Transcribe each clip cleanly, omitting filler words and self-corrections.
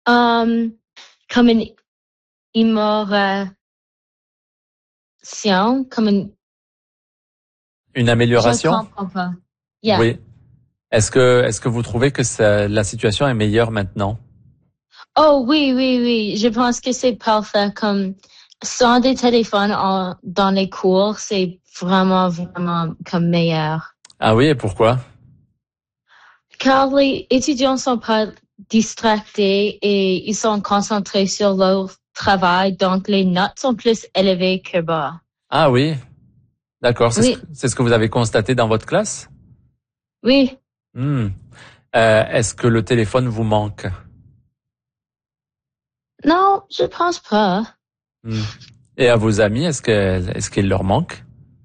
Um, Comme une immigration, comme Une je amélioration? comprends pas. Yeah. Oui. Est-ce que vous trouvez que la situation est meilleure maintenant? Oh oui. Je pense que c'est parfait. Comme sans des téléphones dans les cours, c'est vraiment comme meilleur. Ah oui, et pourquoi? Car les étudiants sont pas distractés et ils sont concentrés sur leur travail, donc les notes sont plus élevées que bas. Ah oui, d'accord. Oui, C'est ce que vous avez constaté dans votre classe? oui. Hmm. Est-ce que le téléphone vous manque? Non, je pense pas. Hmm. Et à vos amis, est-ce qu'il leur manque?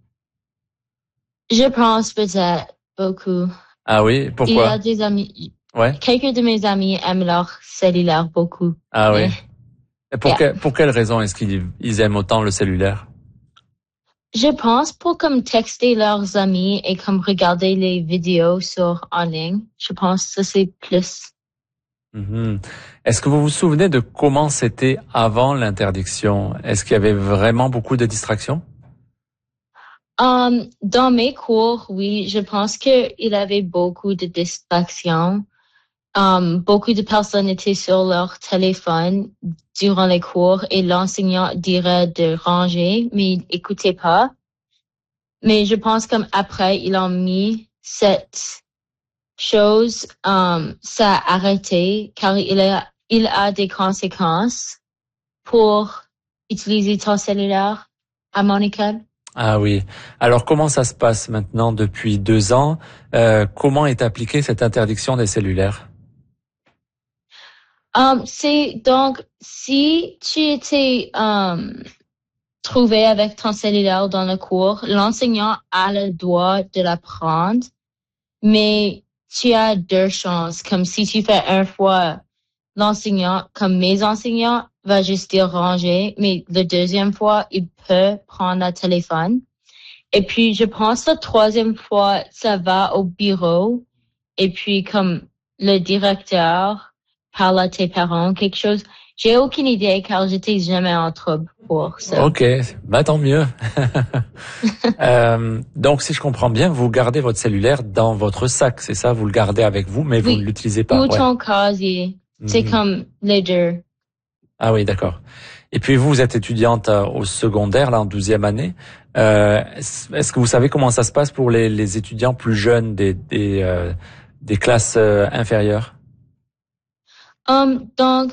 Je pense peut-être beaucoup. Ah oui, Il y a pourquoi? des amis, Ouais. quelques de mes amis aiment leur cellulaire beaucoup. Ah oui. Mais, Et yeah. pour quelle raison est-ce qu'ils aiment autant le cellulaire? Je pense pour comme texter leurs amis et comme regarder les vidéos en ligne. Je pense que c'est plus. Mhm. Est-ce que vous vous souvenez de comment c'était avant l'interdiction? Est-ce qu'il y avait vraiment beaucoup de distractions? Dans mes cours, oui, je pense qu'il avait beaucoup de distractions. Beaucoup de personnes étaient sur leur téléphone durant les cours et l'enseignant dirait de ranger, mais il n'écoutait pas. Mais je pense comme après, ils ont mis cette chose, ça a arrêté car il a des conséquences pour utiliser ton cellulaire à mon école. Ah oui. Alors comment ça se passe maintenant depuis 2 ans? Comment est appliquée cette interdiction des cellulaires? C'est donc, si tu étais trouvé avec ton cellulaire dans le cours, l'enseignant a le droit de l'apprendre, mais tu as deux chances. Comme si tu fais une fois, l'enseignant, comme mes enseignants, va juste dire ranger, mais la deuxième fois, il peut prendre le téléphone. Et puis, je pense la troisième fois, ça va au bureau. Et puis, comme le directeur parle à tes parents, quelque chose. J'ai aucune idée car j'étais jamais en trouble pour ça. Ok, bah tant mieux. Donc si je comprends bien, vous gardez votre cellulaire dans votre sac, c'est ça? Vous le gardez avec vous, mais vous ne Oui. l'utilisez pas. Ou Ouais. ton casier. C'est Mhm. comme les deux. Ah oui, d'accord. Et puis vous êtes étudiante au secondaire, là, en 12e année. Est-ce que vous savez comment ça se passe pour les étudiants plus jeunes des classes inférieures? Donc,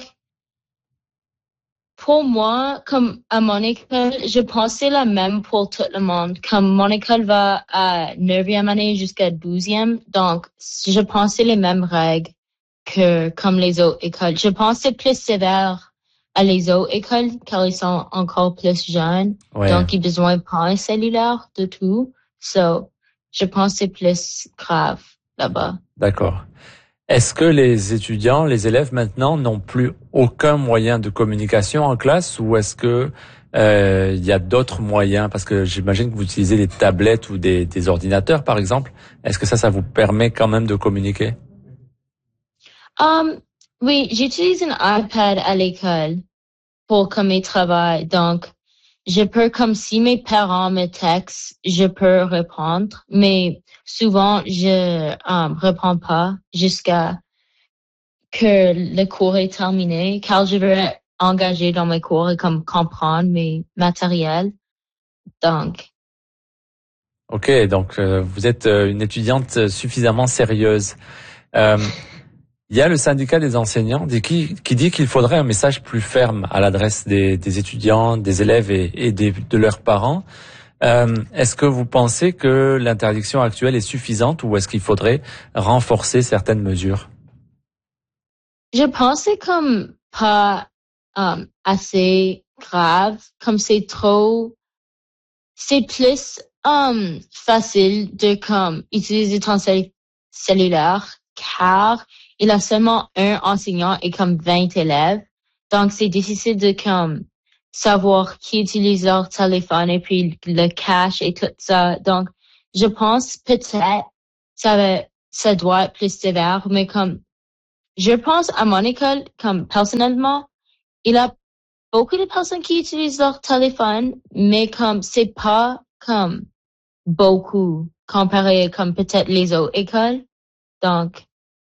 pour moi, comme à mon école, je pensais la même pour tout le monde. Comme mon école va à 9e année jusqu'à 12e, donc je pensais les mêmes règles que comme les autres écoles. Je pensais plus sévère à les autres écoles car ils sont encore plus jeunes, Ouais, donc ils ont besoin pas un cellulaire de tout. So, je pensais plus grave là-bas. d'accord. Est-ce que les étudiants, les élèves maintenant n'ont plus aucun moyen de communication en classe ou est-ce que il y a d'autres moyens? Parce que j'imagine que vous utilisez des tablettes ou des ordinateurs, par exemple. Est-ce que ça vous permet quand même de communiquer? Um, oui, j'utilise un iPad à l'école pour comme mes travaux. Donc, je peux, comme si mes parents me textent, je peux répondre, mais souvent, je réponds pas jusqu'à que le cours est terminé, car je veux être engagée dans mes cours et comme comprendre mes matériels. Donc, Ok, donc vous êtes une étudiante suffisamment sérieuse. Euh, Il y a le syndicat des enseignants qui dit qu'il faudrait un message plus ferme à l'adresse des étudiants, des élèves et de leurs parents. Est-ce que vous pensez que l'interdiction actuelle est suffisante ou est-ce qu'il faudrait renforcer certaines mesures? je pensais comme pas assez grave, comme c'est plus facile de comme utiliser ton cellulaire car il a seulement un enseignant et comme 20 élèves. Donc c'est difficile de comme savoir qui utilise leur téléphone et puis le cache et tout ça. Donc je pense peut-être ça doit être plus sévère, mais comme je pense à mon école, comme personnellement, il y a beaucoup de personnes qui utilisent leur téléphone, mais comme c'est pas comme beaucoup comparé comme peut-être les autres écoles. Donc,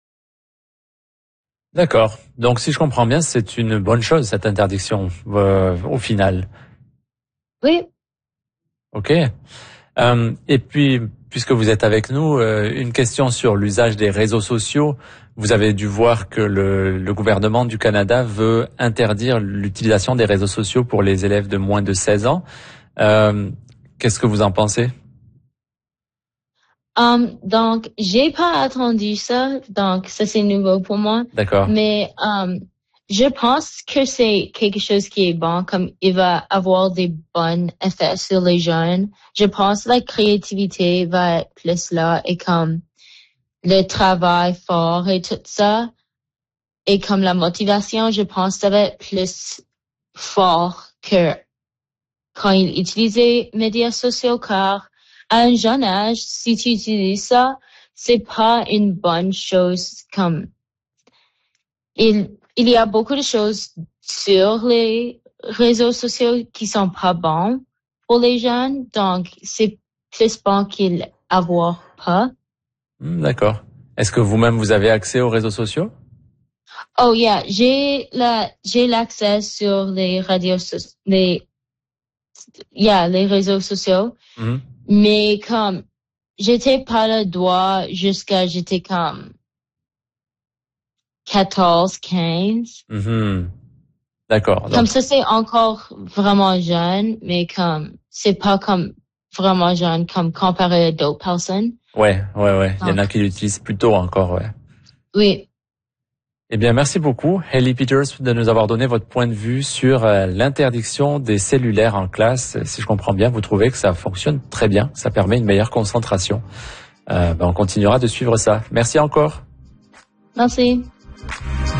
D'accord. Donc, si je comprends bien, c'est une bonne chose, cette interdiction, au final. oui. OK. Et puis, puisque vous êtes avec nous, une question sur l'usage des réseaux sociaux. Vous avez dû voir que le gouvernement du Canada veut interdire l'utilisation des réseaux sociaux pour les élèves de moins de 16 ans. Qu'est-ce que vous en pensez? Donc, j'ai pas attendu ça, donc ça c'est nouveau pour moi. D'accord. Mais je pense que c'est quelque chose qui est bon, comme il va avoir des bons effets sur les jeunes. Je pense que la créativité va être plus là et comme le travail fort et tout ça. Et comme la motivation, je pense que ça va être plus fort que quand il utilisait les médias sociaux, car à un jeune âge, si tu utilises ça, c'est pas une bonne chose. Comme il y a beaucoup de choses sur les réseaux sociaux qui sont pas bons pour les jeunes, donc c'est plus bon qu'ils avoir pas. D'accord. Est-ce que vous-même vous avez accès aux réseaux sociaux? Oh yeah, j'ai l'accès sur les radios les réseaux sociaux, Mhm. mais comme j'étais pas le droit jusqu'à j'étais comme 14, 15. Mhm. D'accord. Comme Donc, ça, c'est encore vraiment jeune, mais comme c'est pas comme vraiment jeune comme comparé à d'autres personnes. ouais. Il y en Donc, a qui l'utilisent plus tôt encore, ouais. oui, Eh bien, merci beaucoup, Hailey Peters, de nous avoir donné votre point de vue sur l'interdiction des cellulaires en classe. Si je comprends bien, vous trouvez que ça fonctionne très bien, ça permet une meilleure concentration. On continuera de suivre ça. Merci encore. merci.